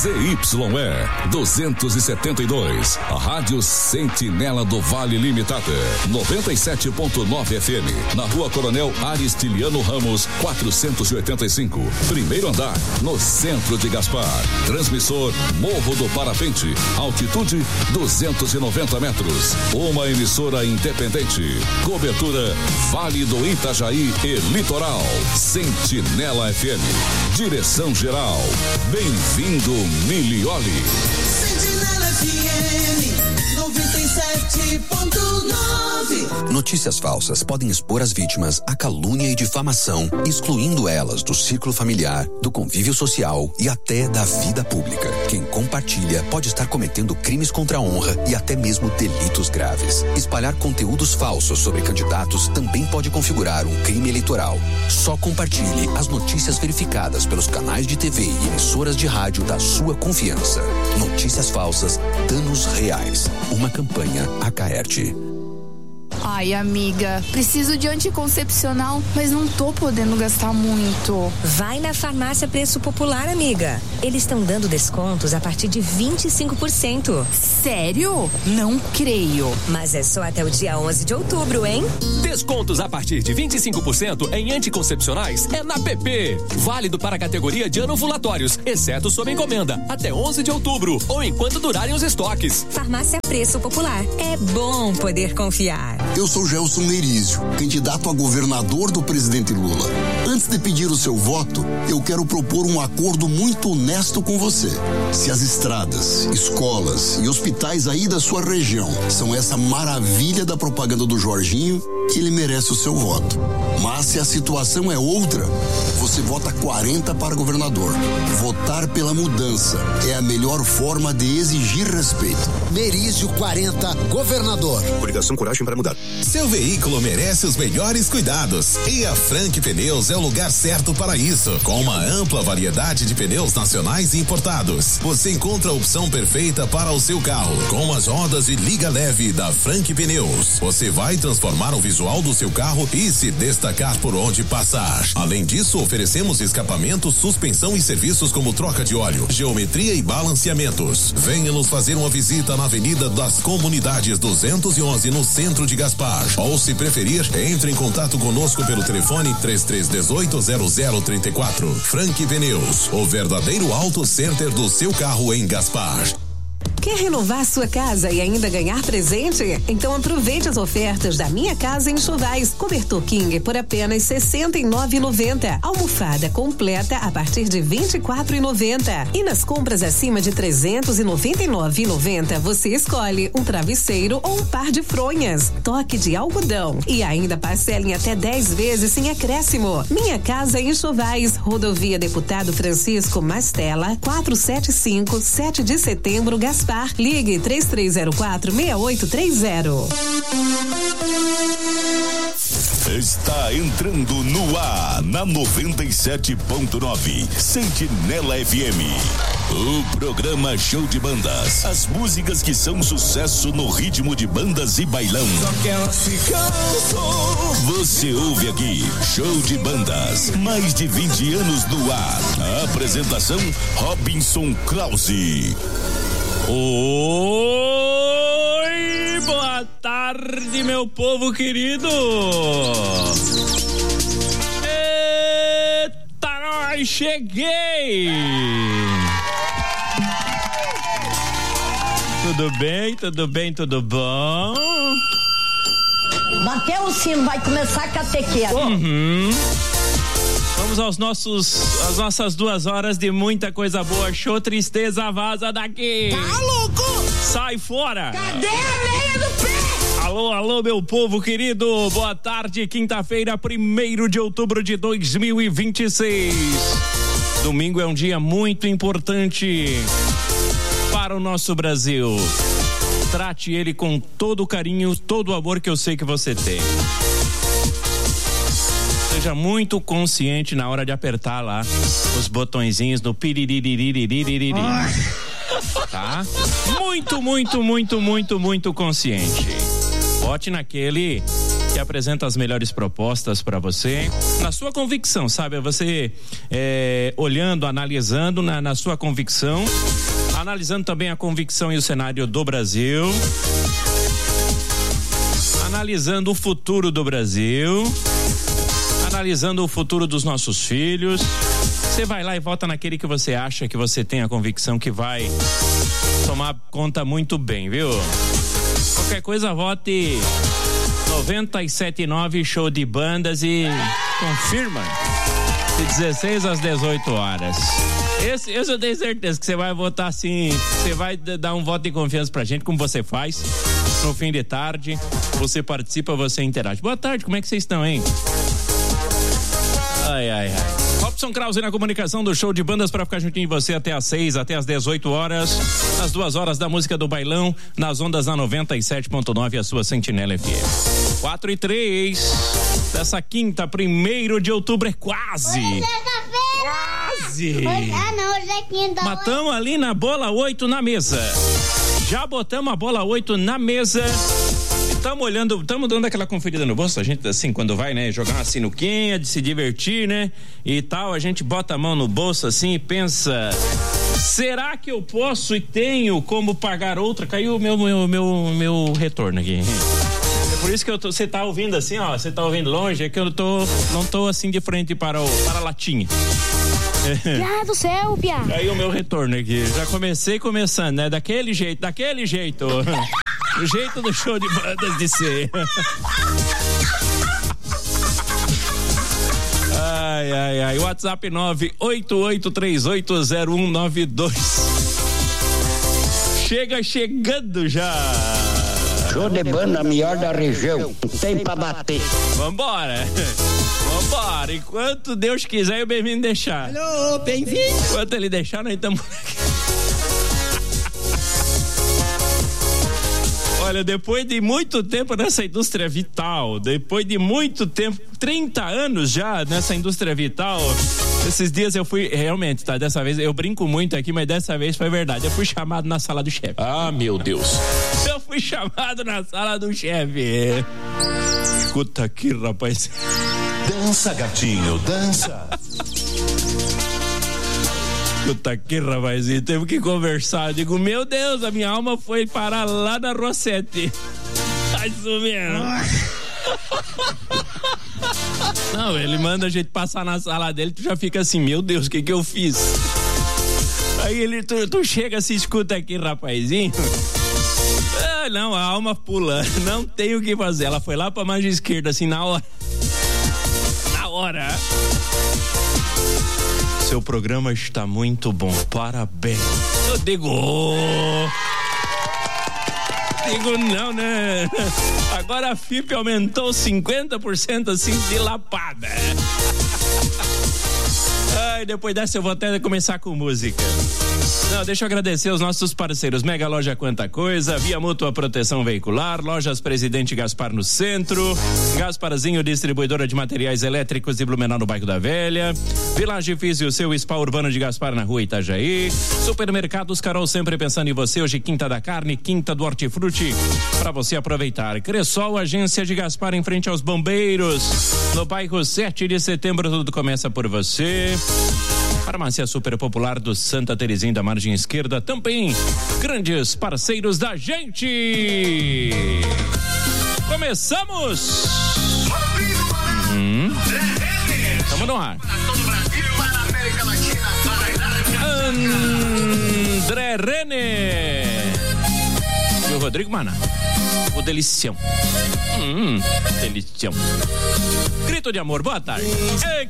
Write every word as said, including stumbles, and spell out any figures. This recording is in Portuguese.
Z Y E duzentos e setenta e dois, a Rádio Sentinela do Vale Limitada, noventa e sete ponto nove F M, na Rua Coronel Aristiliano Ramos, quatrocentos e oitenta e cinco, primeiro andar, no centro de Gaspar. Transmissor Morro do Parapente, altitude duzentos e noventa metros. Uma emissora independente. Cobertura Vale do Itajaí e Litoral. Sentinela F M. Direção geral. Bem-vindo, Milioli. Sentinela F M noventa e sete ponto nove. Notícias falsas podem expor as vítimas à calúnia e difamação, excluindo elas do círculo familiar, do convívio social e até da vida pública. Quem compartilha pode estar cometendo crimes contra a honra e até mesmo delitos graves. Espalhar conteúdos falsos sobre candidatos também pode configurar um crime eleitoral. Só compartilhe as notícias verificadas pelos canais de T V e emissoras de rádio da sua confiança. Notícias falsas, danos reais. Uma campanha Acaerte. Ai, amiga, preciso de anticoncepcional, mas não tô podendo gastar muito. Vai na Farmácia Preço Popular, amiga. Eles estão dando descontos a partir de vinte e cinco por cento. Sério? Não creio. Mas é só até o dia onze de outubro, hein? Descontos a partir de vinte e cinco por cento em anticoncepcionais é na P P. Válido para a categoria de anovulatórios, exceto sob encomenda, até onze de outubro ou enquanto durarem os estoques. Farmácia Preço Popular. É bom poder confiar. Eu sou Gelson Merizio, candidato a governador do presidente Lula. Antes de pedir o seu voto, eu quero propor um acordo muito honesto com você. Se as estradas, escolas e hospitais aí da sua região são essa maravilha da propaganda do Jorginho, ele merece o seu voto. Mas se a situação é outra, você vota quarenta para governador. Votar pela mudança é a melhor forma de exigir respeito. Merizio quarenta, governador. Coligação Coragem para Mudar. Seu veículo merece os melhores cuidados e a Frank Pneus é o lugar certo para isso. Com uma ampla variedade de pneus nacionais e importados, você encontra a opção perfeita para o seu carro. Com as rodas de liga leve da Frank Pneus, você vai transformar o visual do seu carro e se destacar por onde passar. Além disso, oferecemos escapamento, suspensão e serviços como troca de óleo, geometria e balanceamentos. Venha nos fazer uma visita na Avenida das Comunidades duzentos e onze, no centro de Gaspar. Ou, se preferir, entre em contato conosco pelo telefone três três um oito zero zero três quatro. Frank Pneus, o verdadeiro auto center do seu carro em Gaspar. Quer renovar sua casa e ainda ganhar presente? Então aproveite as ofertas da Minha Casa Enxovais. Cobertor King por apenas sessenta e nove reais e noventa centavos. Almofada completa a partir de vinte e quatro reais e noventa centavos. E nas compras acima de trezentos e noventa e nove reais e noventa centavos, você escolhe um travesseiro ou um par de fronhas. Toque de algodão. E ainda parcela em até dez vezes sem acréscimo. Minha Casa Enxovais. Rodovia Deputado Francisco Mastella, quatrocentos e setenta e cinco, sete de setembro, Gaspar. Ligue três três zero quatro, seis oito três zero. Está entrando no ar na noventa e sete ponto nove Sentinela F M. O programa Show de Bandas. As músicas que são sucesso no ritmo de bandas e bailão. Só que elas ficam. Você ouve aqui Show de Bandas. Mais de vinte anos no ar. A apresentação Robinson Krause. Oi, boa tarde, meu povo querido. Eita, nós cheguei. Tudo bem, tudo bem, tudo bom? Bateu o sino, vai começar a catequese. Uhum. Vamos aos nossos, às nossas duas horas de muita coisa boa. Show Tristeza, vaza daqui. Tá louco? Sai fora. Cadê a meia do pé? Alô, alô, meu povo querido. Boa tarde, quinta-feira, primeiro de outubro de dois mil e vinte e seis. Domingo é um dia muito importante para o nosso Brasil. Trate ele com todo o carinho, todo o amor que eu sei que você tem. Seja muito consciente na hora de apertar lá os botõezinhos no piriririririririri. Tá? Muito, muito, muito, muito, muito consciente. Bote naquele que apresenta as melhores propostas para você, na sua convicção, sabe? Você é, olhando, analisando na, na sua convicção, analisando também a convicção e o cenário do Brasil, analisando o futuro do Brasil, analisando o futuro dos nossos filhos. Você vai lá e vota naquele que você acha, que você tem a convicção que vai tomar conta muito bem, viu? Qualquer coisa, vote noventa e sete ponto nove Show de Bandas e confirma de dezesseis às dezoito horas. Esse, esse eu tenho certeza que você vai votar assim, você vai dar um voto de confiança pra gente, como você faz no fim de tarde. Você participa, você interage. Boa tarde, como é que vocês estão, hein? Ai, ai, ai. Robson Krause na comunicação do Show de Bandas para ficar juntinho de você até às seis, até às dezoito horas, nas duas horas da música do bailão, nas ondas da noventa e sete ponto nove, a sua Sentinela F M. quatro e três dessa quinta, primeiro de outubro, é quase. Hoje é quase. Hoje, ah, não, hoje é quinta. Matamos ali na bola oito na mesa. Já botamos a bola oito na mesa. Estamos olhando, estamos dando aquela conferida no bolso, a gente assim, quando vai, né, jogar uma sinuquinha, de se divertir, né, e tal, a gente bota a mão no bolso assim e pensa, será que eu posso e tenho como pagar outra? Caiu o meu, meu, meu, meu retorno aqui. É por isso que eu tô, você tá ouvindo assim, ó, você tá ouvindo longe, é que eu tô, não tô assim de frente para o, para a latinha. Piá do céu, Piá. Caiu o meu retorno aqui, já comecei começando, né, daquele jeito, daquele jeito. O jeito do Show de Bandas de ser. Ai, ai, ai. WhatsApp nove oito oito três oito zero um nove dois. Chega chegando já. Show de banda melhor da região. Tem pra bater. Vambora. Vambora. Enquanto Deus quiser e o bem-vindo deixar. Alô, bem-vindo. Enquanto ele deixar, nós estamos aqui. Olha, depois de muito tempo nessa indústria vital, depois de muito tempo, trinta anos já nessa indústria vital, esses dias eu fui, realmente, tá, dessa vez, eu brinco muito aqui, mas dessa vez foi verdade, eu fui chamado na sala do chefe. Ah, meu Deus. Eu fui chamado na sala do chefe. Escuta aqui, rapaz. Dança, gatinho, dança. Escuta aqui, rapazinho, temos que conversar. Eu digo, meu Deus, a minha alma foi parar lá na Rosete. Mais ou menos. Não, ele manda a gente passar na sala dele, tu já fica assim, meu Deus, o que que eu fiz? Aí ele, tu, tu chega assim, escuta aqui, rapazinho. Ah, não, a alma pula, não tem o que fazer. Ela foi lá pra margem esquerda, assim, na hora. Na hora. Seu programa está muito bom, parabéns. Eu digo, oh. digo não, né? Agora a F I P aumentou cinquenta por cento assim de lapada. Ai, depois dessa eu vou até começar com música. Não, deixa eu agradecer aos nossos parceiros Mega Loja Quanta Coisa, Via Mútua Proteção Veicular, Lojas Presidente Gaspar no centro, Gasparzinho Distribuidora de Materiais Elétricos de Blumenau no bairro da Velha, Village Físio, seu spa urbano de Gaspar na rua Itajaí, Supermercados Carol, sempre pensando em você, hoje quinta da carne, quinta do hortifruti, para você aproveitar. Cressol, agência de Gaspar em frente aos bombeiros, no bairro sete de setembro, tudo começa por você. Farmácia Super Popular do Santa Terezinha da margem esquerda, também grandes parceiros da gente. Começamos. Uhum. Estamos no ar. André Rene e o Rodrigo Maná, o delicião. Hum, delicião. Grito de amor, boa tarde. Ei,